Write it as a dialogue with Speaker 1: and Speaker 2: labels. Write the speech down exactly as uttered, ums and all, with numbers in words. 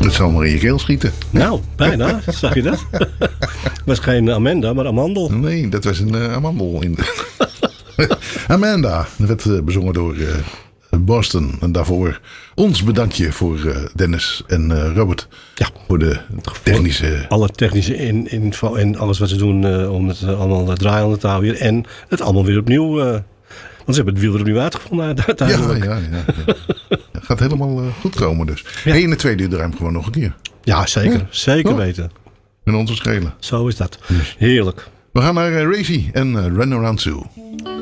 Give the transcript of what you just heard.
Speaker 1: Dat zal maar in je keel schieten.
Speaker 2: Nou, bijna. Zag je dat? Was geen Amanda, maar Amandel.
Speaker 1: Nee, dat was een uh, amandel. In Amanda. Dat werd uh, bezongen door uh, Boston. En daarvoor ons bedankje voor uh, Dennis en uh, Robert.
Speaker 2: Ja.
Speaker 1: Voor de technische...
Speaker 2: Alle technische in, info en alles wat ze doen uh, om het uh, allemaal draaiende te houden. En het allemaal weer opnieuw... Uh, want ze hebben het wiel er opnieuw uitgevonden uiteindelijk.
Speaker 1: Ja, ja, ja. ja. Het gaat helemaal uh, goed komen dus. Ja. Hey, in de tweede uur ruim gewoon nog een keer.
Speaker 2: Ja, zeker. Ja. Zeker oh. weten.
Speaker 1: En onze schelen.
Speaker 2: Zo is dat. Heerlijk.
Speaker 1: We gaan naar uh, Racy en uh, Run Around Sue.